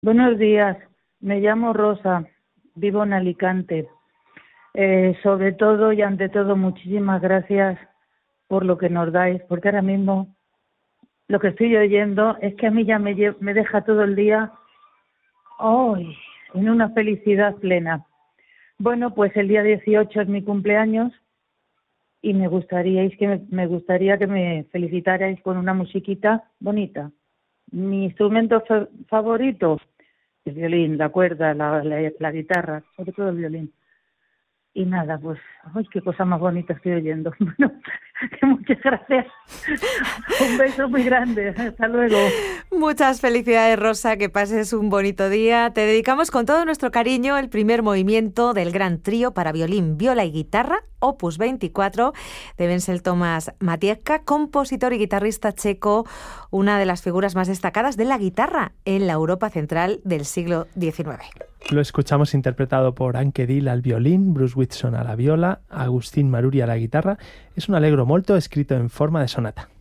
Buenos días, me llamo Rosa, vivo en Alicante. Sobre todo y ante todo, muchísimas gracias por lo que nos dais, porque ahora mismo lo que estoy oyendo es que a mí ya me deja todo el día ¡ay! En una felicidad plena. Bueno, pues el día 18 es mi cumpleaños y me gustaría que me felicitarais con una musiquita bonita. Mi instrumento favorito, el violín, la cuerda, la guitarra, sobre todo el violín. Y nada, pues, ¡ay, qué cosa más bonita estoy oyendo! Bueno, que muchas gracias. Un beso muy grande. Hasta luego. Muchas felicidades, Rosa, que pases un bonito día. Te dedicamos con todo nuestro cariño el primer movimiento del gran trío para violín, viola y guitarra, Opus 24, de Wenzel Tomáš Matiejka, compositor y guitarrista checo, una de las figuras más destacadas de la guitarra en la Europa central del siglo XIX. Lo escuchamos interpretado por Anke Dill al violín, Bruce Whitson a la viola, Agustín Maruri a la guitarra. Es un allegro molto escrito en forma de sonata.